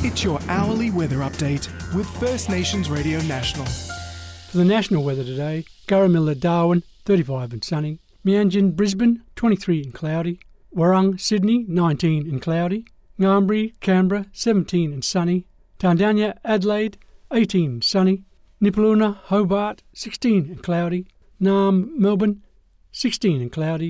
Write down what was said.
It's your hourly weather update with First Nations Radio National. For the national weather today, Garramilla, Darwin, 35 and sunny. Meanjin, Brisbane, 23 and cloudy. Warrung, Sydney, 19 and cloudy. Ngambri, Canberra, 17 and sunny. Tandanya, Adelaide, 18 and sunny. Nipaluna, Hobart, 16 and cloudy. Naarm, Melbourne, 16 and cloudy.